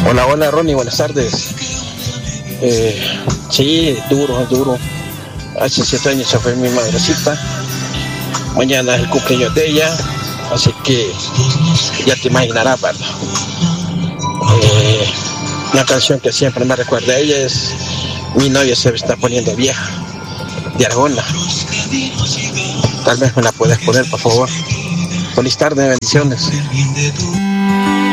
Hola, hola Ronnie, buenas tardes. Sí, duro. Hace 7 años se fue mi madrecita. Mañana es el cumpleaños de ella. Así que ya te imaginarás, ¿verdad? Una canción que siempre me recuerda a ella es Mi novia se está poniendo vieja, de Arjona. Tal vez me la puedes poner, por favor. Feliz tarde, bendiciones.